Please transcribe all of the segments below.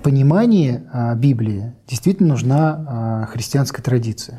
понимании Библии действительно нужна христианская традиция.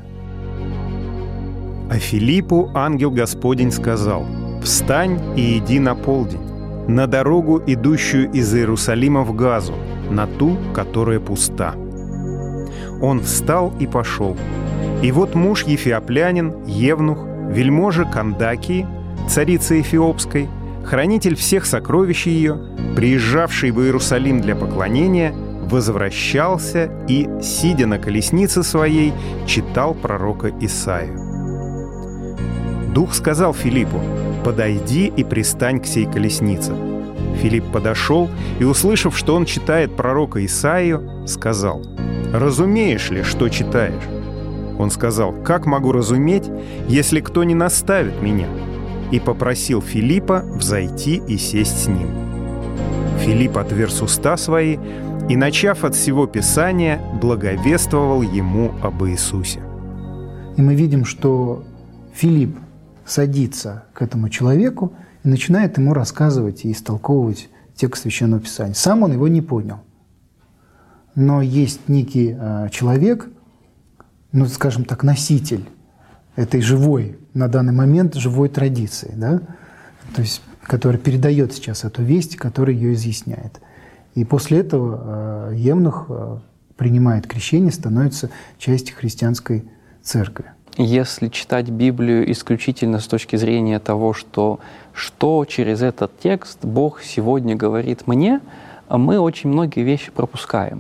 А Филиппу ангел Господень сказал: «Встань и иди на полдень, на дорогу, идущую из Иерусалима в Газу, на ту, которая пуста». Он встал и пошел. И вот муж ефиоплянин, евнух, вельможа Кандакии, царицы Эфиопской, хранитель всех сокровищ ее, приезжавший в Иерусалим для поклонения, возвращался и, сидя на колеснице своей, читал пророка Исаию. Дух сказал Филиппу: «Подойди и пристань к сей колеснице». Филипп подошел и, услышав, что он читает пророка Исаию, сказал: «Разумеешь ли, что читаешь?» Он сказал: «Как могу разуметь, если кто не наставит меня?» И попросил Филиппа взойти и сесть с ним. Филипп отверз уста свои и, начав от всего Писания, благовествовал ему об Иисусе. И мы видим, что Филипп садится к этому человеку и начинает ему рассказывать и истолковывать текст Священного Писания. Сам он его не понял. Но есть некий человек, ну, скажем так, носитель этой живой, на данный момент, живой традиции, да? То есть, который передает сейчас эту весть, который ее изъясняет. И после этого евнух принимает крещение, становится частью христианской церкви. Если читать Библию исключительно с точки зрения того, что через этот текст Бог сегодня говорит мне, мы очень многие вещи пропускаем.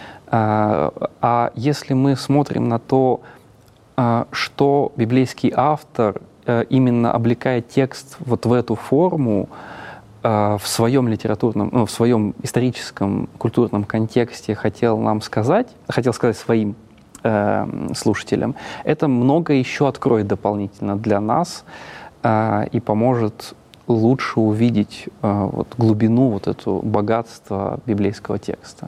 А если мы смотрим на то, что библейский автор именно облекает текст вот в эту форму, в своем литературном, в своем историческом, культурном контексте хотел сказать своим слушателям, это много еще откроет дополнительно для нас и поможет лучше увидеть вот глубину, вот это богатство библейского текста.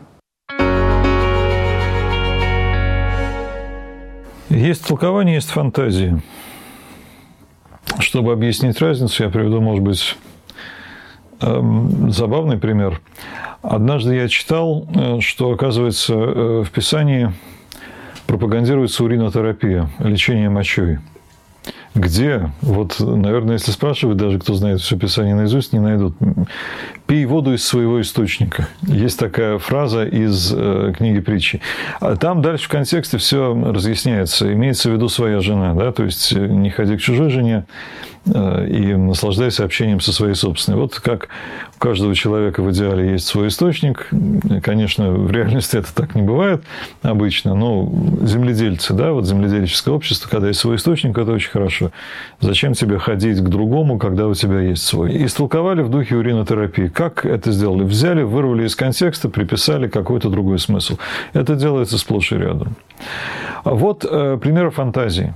Есть толкование, есть фантазия. Чтобы объяснить разницу, я приведу, может быть, забавный пример. Однажды я читал, что, оказывается, в Писании пропагандируется уринотерапия, лечение мочой. Где, вот, наверное, если спрашивать, даже кто знает все Писание наизусть, не найдут. «Пей воду из своего источника». Есть такая фраза из книги притчи. А там дальше в контексте все разъясняется. Имеется в виду своя жена, да, то есть не ходи к чужой жене и наслаждайся общением со своей собственной. Вот как у каждого человека в идеале есть свой источник. Конечно, в реальности это так не бывает обычно, но земледельцы, да, вот земледельческое общество, когда есть свой источник, это очень хорошо. Зачем тебе ходить к другому, когда у тебя есть свой? Истолковали в духе уринотерапии. Как это сделали? Взяли, вырвали из контекста, приписали какой-то другой смысл. Это делается сплошь и рядом. Вот пример фантазии.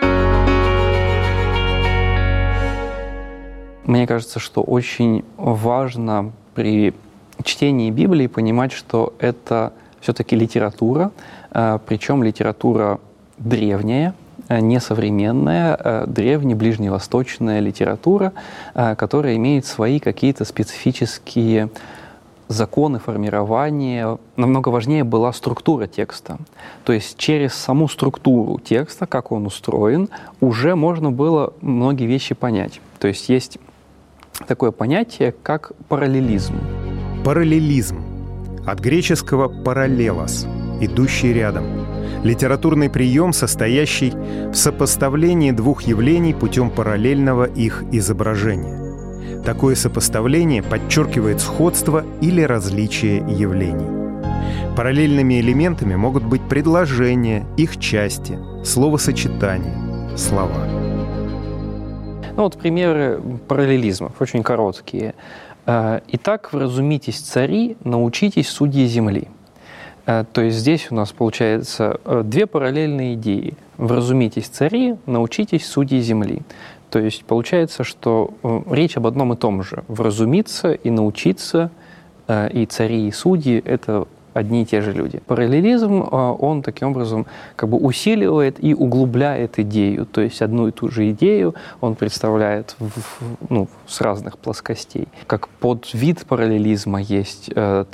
Мне кажется, что очень важно при чтении Библии понимать, что это все-таки литература, причем литература древняя, несовременная, древняя, ближневосточная литература, которая имеет свои какие-то специфические законы формирования. Намного важнее была структура текста. То есть через саму структуру текста, как он устроен, уже можно было многие вещи понять. То есть есть такое понятие, как параллелизм. Параллелизм. От греческого «параллелос» – «идущий рядом». Литературный прием, состоящий в сопоставлении двух явлений путем параллельного их изображения. Такое сопоставление подчеркивает сходство или различие явлений. Параллельными элементами могут быть предложения, их части, словосочетания, слова. Ну вот примеры параллелизмов, очень короткие. «Итак, вразумитесь, цари, научитесь, судьи земли». То есть здесь у нас получается две параллельные идеи. «Вразумитесь, цари, научитесь, судьи земли». То есть получается, что речь об одном и том же. Вразумиться и научиться, и цари, и судьи – это одни и те же люди. Параллелизм, он таким образом как бы усиливает и углубляет идею, то есть одну и ту же идею он представляет с разных плоскостей. Как подвид параллелизма есть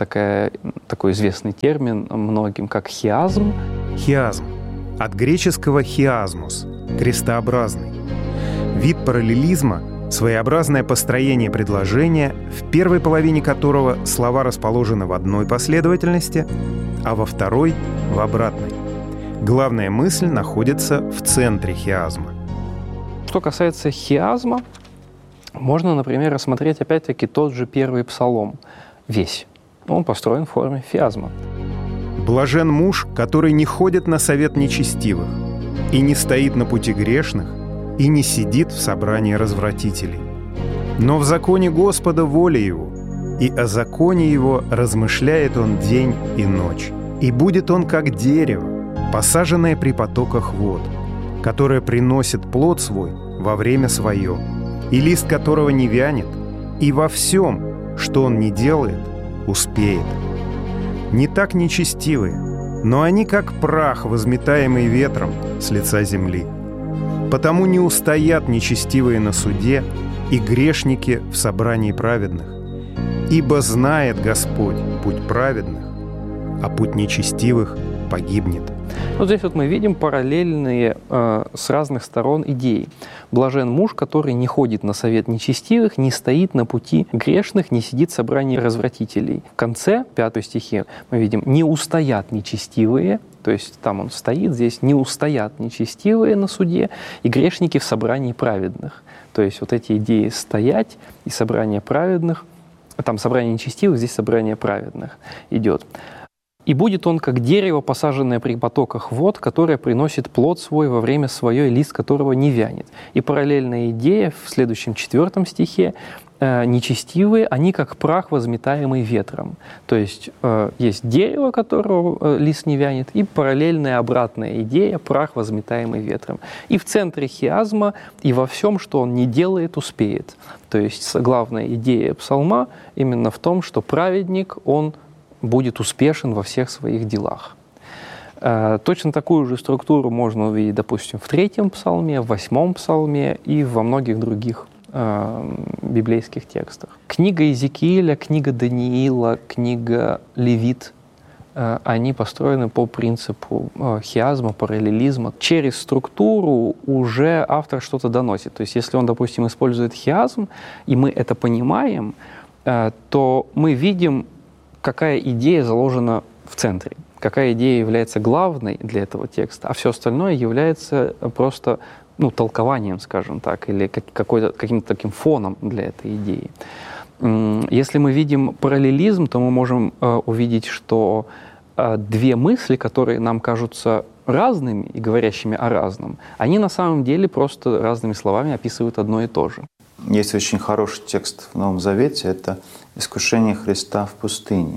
такой известный термин многим, как хиазм. Хиазм. От греческого «хиазмус» – крестообразный. Вид параллелизма – своеобразное построение предложения, в первой половине которого слова расположены в одной последовательности, а во второй – в обратной. Главная мысль находится в центре хиазма. Что касается хиазма, можно, например, рассмотреть опять-таки тот же первый псалом весь. Он построен в форме хиазма. «Блажен муж, который не ходит на совет нечестивых, и не стоит на пути грешных, и не сидит в собрании развратителей. Но в законе Господа воля его, и о законе его размышляет он день и ночь. И будет он как дерево, посаженное при потоках вод, которое приносит плод свой во время свое, и лист которого не вянет, и во всем, что он не делает, успеет. Не так нечестивые, но они как прах, возметаемый ветром с лица земли. Потому не устоят нечестивые на суде и грешники в собрании праведных. Ибо знает Господь путь праведных, а путь нечестивых погибнет». Вот здесь вот мы видим параллельные с разных сторон идеи. «Блажен муж, который не ходит на совет нечестивых, не стоит на пути грешных, не сидит в собрании развратителей». В конце 5 стихе мы видим «не устоят нечестивые», то есть там он стоит, здесь «не устоят нечестивые на суде, и грешники в собрании праведных». То есть вот эти идеи «стоять» и «собрание праведных», там «собрание нечестивых», здесь «собрание праведных» идет. «И будет он, как дерево, посаженное при потоках вод, которое приносит плод свой во время свое, и лист которого не вянет». И параллельная идея в следующем 4 стихе «нечестивые, они как прах, возметаемый ветром». То есть есть дерево, которого лист не вянет, и параллельная обратная идея «прах, возметаемый ветром». И в центре хиазма «и во всем, что он не делает, успеет». То есть главная идея псалма именно в том, что праведник, он будет успешен во всех своих делах. Точно такую же структуру можно увидеть, допустим, в 3 псалме, в 8 псалме и во многих других библейских текстах. Книга Иезекииля, книга Даниила, книга Левит, они построены по принципу хиазма, параллелизма. Через структуру уже автор что-то доносит. То есть если он, допустим, использует хиазм, и мы это понимаем, то мы видим, какая идея заложена в центре, какая идея является главной для этого текста, а все остальное является просто толкованием, скажем так, или каким-то таким фоном для этой идеи. Если мы видим параллелизм, то мы можем увидеть, что 2 мысли, которые нам кажутся разными и говорящими о разном, они на самом деле просто разными словами описывают одно и то же. Есть очень хороший текст в Новом Завете, это «Искушение Христа в пустыне».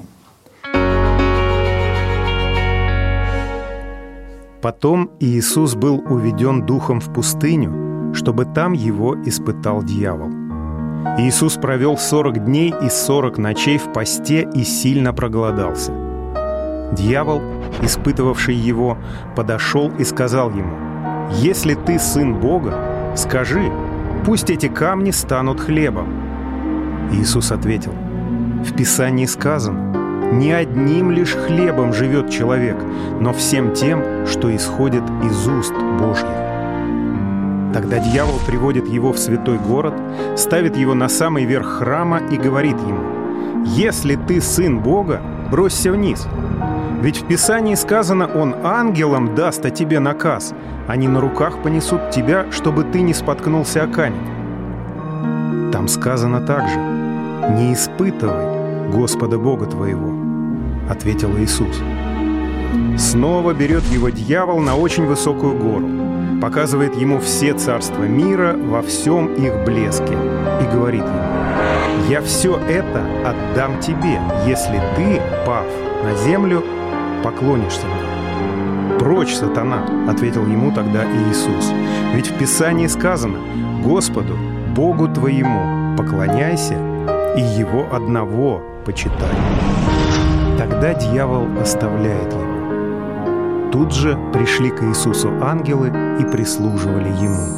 «Потом Иисус был уведен Духом в пустыню, чтобы там его испытал дьявол. Иисус провел 40 дней и 40 ночей в посте и сильно проголодался. Дьявол, испытывавший его, подошел и сказал ему: «Если ты сын Бога, скажи, пусть эти камни станут хлебом». Иисус ответил: «В Писании сказано: не одним лишь хлебом живет человек, но всем тем, что исходит из уст Божьих». Тогда дьявол приводит его в святой город, ставит его на самый верх храма и говорит ему: «Если ты сын Бога, бросься вниз. Ведь в Писании сказано: он ангелам даст о тебе наказ, они на руках понесут тебя, чтобы ты не споткнулся о камень». Там сказано также: «Не испытывай Господа Бога твоего», — ответил Иисус. Снова берет его дьявол на очень высокую гору, показывает ему все царства мира во всем их блеске и говорит ему: «Я все это отдам тебе, если ты, пав на землю, поклонишься мне». «Прочь, сатана», — ответил ему тогда Иисус, «ведь в Писании сказано: Господу, Богу твоему, поклоняйся и Его одного почитай». Тогда дьявол оставляет его. Тут же пришли к Иисусу ангелы и прислуживали ему.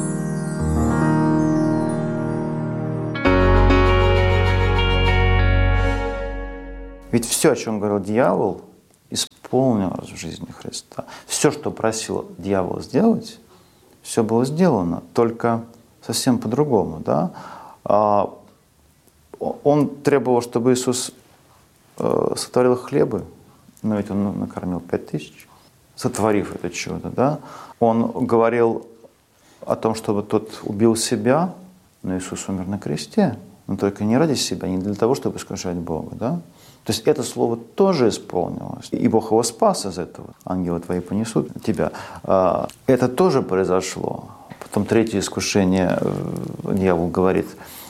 Ведь все, о чем говорил дьявол, исполнилось в жизни Христа. Все, что просил дьявол сделать, все было сделано, только совсем по-другому. Да? Он требовал, чтобы Иисус сотворил хлебы, но ведь он накормил 5000, сотворив это чудо. Да? Он говорил о том, чтобы тот убил себя, но Иисус умер на кресте, но только не ради себя, не для того, чтобы искушать Бога. Да? То есть это слово тоже исполнилось, и Бог его спас из этого. Ангелы твои понесут тебя. Это тоже произошло. Потом третье искушение, дьявол говорит: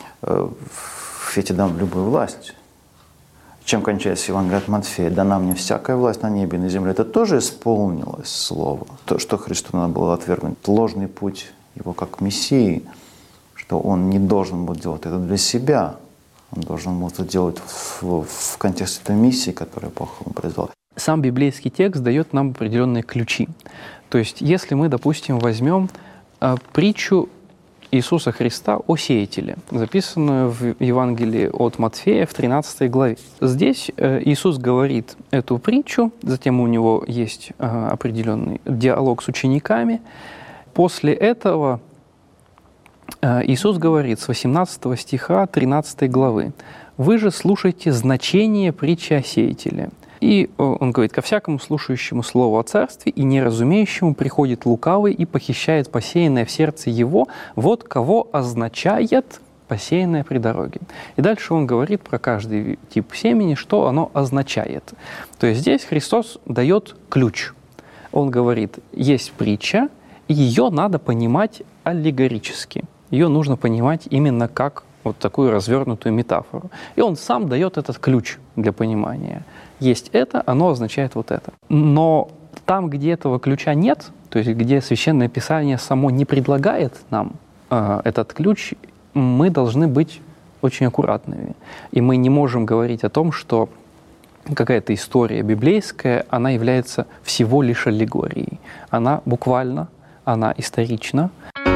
я тебе дам любую власть. Чем кончается Евангелие от Матфея? Дана мне всякая власть на небе и на земле. Это тоже исполнилось слово. То, что Христу надо было отвергнуть. Ложный путь его как Мессии, что он не должен был делать это для себя. Он должен был это делать в контексте той миссии, которую Бог ему призвал. Сам библейский текст дает нам определенные ключи. То есть, если мы, допустим, возьмем притчу Иисуса Христа о сеятеле, записанную в Евангелии от Матфея в 13 главе. Здесь Иисус говорит эту притчу, затем у него есть определенный диалог с учениками. После этого Иисус говорит с 18 стиха 13 главы: «Вы же слушайте значение притчи о сеятеле». И он говорит: «Ко всякому слушающему слову о царстве и неразумеющему приходит лукавый и похищает посеянное в сердце его, вот кого означает посеянное при дороге». И дальше он говорит про каждый тип семени, что оно означает. То есть здесь Христос дает ключ. Он говорит: есть притча, и ее надо понимать аллегорически. Ее нужно понимать именно как вот такую развернутую метафору. И он сам дает этот ключ для понимания. Есть это, оно означает вот это. Но там, где этого ключа нет, то есть где Священное Писание само не предлагает нам этот ключ, мы должны быть очень аккуратными. И мы не можем говорить о том, что какая-то история библейская, она является всего лишь аллегорией. Она буквально, она исторична.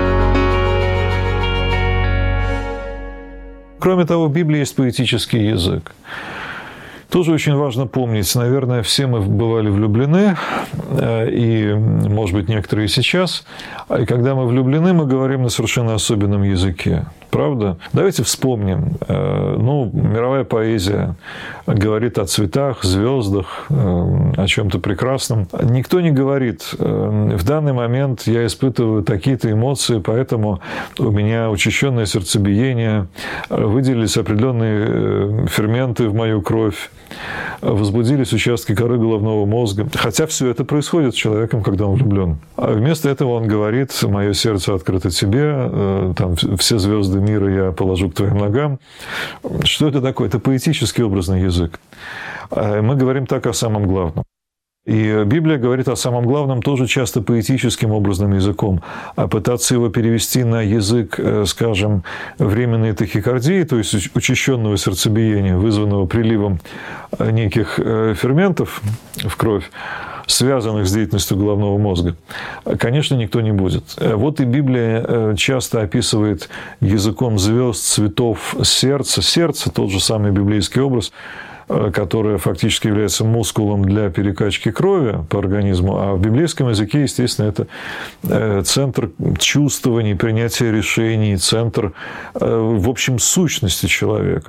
Кроме того, в Библии есть поэтический язык. Тоже очень важно помнить, наверное, все мы бывали влюблены, и, может быть, некоторые сейчас. И когда мы влюблены, мы говорим на совершенно особенном языке. Правда? Давайте вспомним. Мировая поэзия говорит о цветах, звездах, о чем-то прекрасном. Никто не говорит: в данный момент я испытываю такие-то эмоции, поэтому у меня учащенное сердцебиение, выделились определенные ферменты в мою кровь, возбудились участки коры головного мозга. Хотя все это происходит с человеком, когда он влюблен. А вместо этого он говорит: мое сердце открыто тебе, там все звезды мира я положу к твоим ногам. Что это такое? Это поэтический образный язык. Мы говорим так о самом главном. И Библия говорит о самом главном тоже часто поэтическим образным языком. А пытаться его перевести на язык, скажем, временной тахикардии, то есть учащенного сердцебиения, вызванного приливом неких ферментов в кровь, связанных с деятельностью головного мозга, конечно, никто не будет. Вот и Библия часто описывает языком звезд, цветов, сердца. Сердце – тот же самый библейский образ, которое фактически является мускулом для перекачки крови по организму, а в библейском языке, естественно, это центр чувствований, принятия решений, центр, в общем, сущности человека.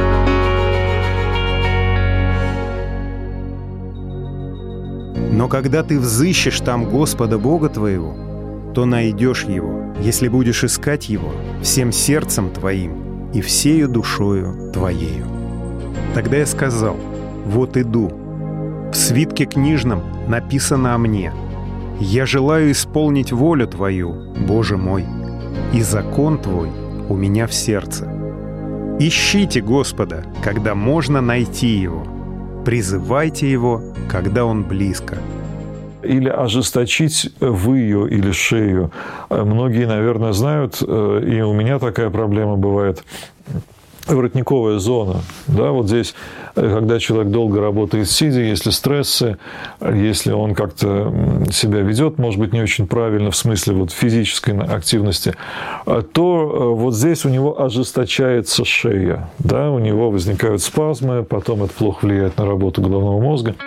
Но когда ты взыщешь там Господа Бога твоего, то найдешь Его, если будешь искать Его всем сердцем твоим и всею душою твоею. Тогда я сказал: вот иду. В свитке книжном написано о мне: я желаю исполнить волю Твою, Боже мой, и закон Твой у меня в сердце. Ищите Господа, когда можно найти Его. Призывайте Его, когда Он близко. Или ожесточить выю или шею. Многие, наверное, знают, и у меня такая проблема бывает. воротниковая зона. Да, вот здесь, когда человек долго работает сидя, если стрессы, если он как-то себя ведет, может быть, не очень правильно в смысле вот физической активности, то вот здесь у него ожесточается шея. Да, у него возникают спазмы, потом это плохо влияет на работу головного мозга.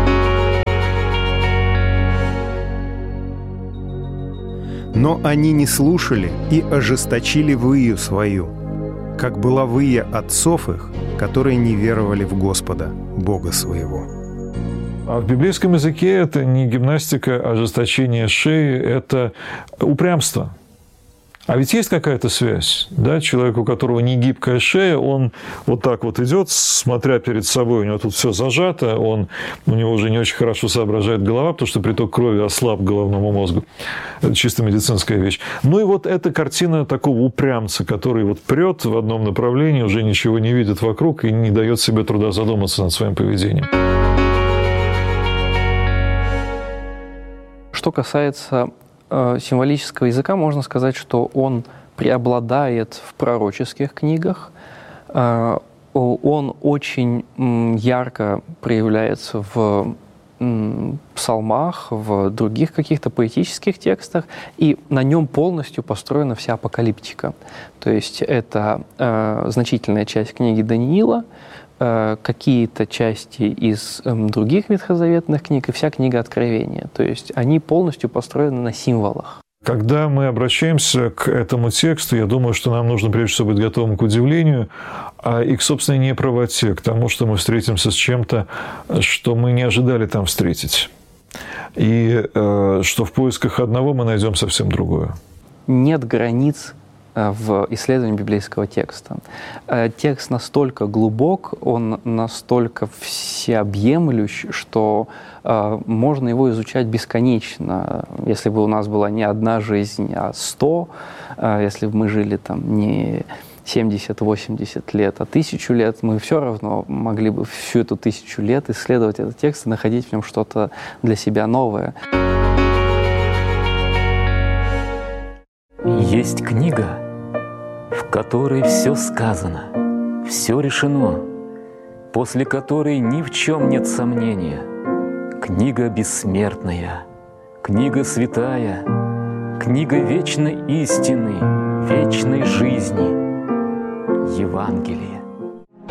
Но они не слушали и ожесточили выю свою, как была выя отцов их, которые не веровали в Господа, Бога своего. А в библейском языке это не гимнастика, а ожесточение шеи, это упрямство. А ведь есть какая-то связь, да? Человек, у которого не гибкая шея, он вот так вот идет, смотря перед собой, у него тут все зажато, у него уже не очень хорошо соображает голова, потому что приток крови ослаб головному мозгу. Это чисто медицинская вещь. Ну и вот эта картина такого упрямца, который вот прет в одном направлении, уже ничего не видит вокруг и не дает себе труда задуматься над своим поведением. Что касается символического языка, можно сказать, что он преобладает в пророческих книгах. Он очень ярко проявляется в псалмах, в других каких-то поэтических текстах, и на нем полностью построена вся апокалиптика. То есть это значительная часть книги Даниила, какие-то части из других ветхозаветных книг и вся книга Откровения. То есть они полностью построены на символах. Когда мы обращаемся к этому тексту, я думаю, что нам нужно прежде всего быть готовым к удивлению и к собственной неправоте, к тому, что мы встретимся с чем-то, что мы не ожидали там встретить. И что в поисках одного мы найдем совсем другое. Нет границ в исследовании библейского текста. Текст настолько глубок, он настолько всеобъемлющ, что можно его изучать бесконечно. Если бы у нас была не одна жизнь, а 100, если бы мы жили там не 70-80 лет, а 1000 лет, мы все равно могли бы всю эту 1000 лет исследовать этот текст и находить в нем что-то для себя новое. Есть книга, в которой все сказано, все решено, после которой ни в чем нет сомнения. Книга бессмертная, книга святая, книга вечной истины, вечной жизни, Евангелие.